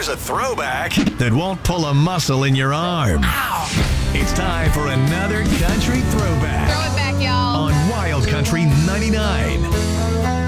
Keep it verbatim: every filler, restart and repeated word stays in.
Here's a throwback that won't pull a muscle in your arm. Ow. It's time for another country throwback. Throw it back.